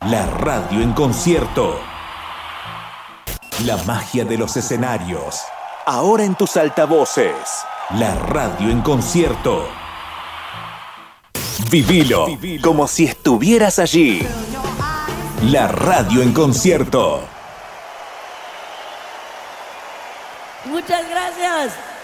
La radio en concierto. La magia de los escenarios. Ahora en tus altavoces. La radio en concierto. Vivilo como si estuvieras allí. La radio en concierto. Muchas gracias.